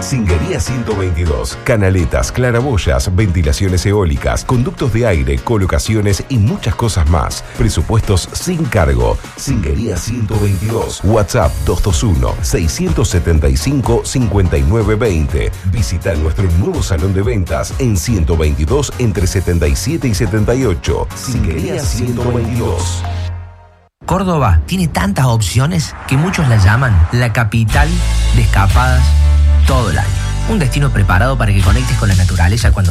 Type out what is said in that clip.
Singuería 122. Canaletas, claraboyas, ventilaciones eólicas, conductos de aire, colocaciones y muchas cosas más. Presupuestos sin cargo. Singuería 122. WhatsApp 221-675-5920. Visita nuestro nuevo salón de ventas en 122 entre 77 y 78. Singuería 122. Córdoba tiene tantas opciones que muchos la llaman la capital de escapadas todo el año. Un destino preparado para que conectes con la naturaleza cuando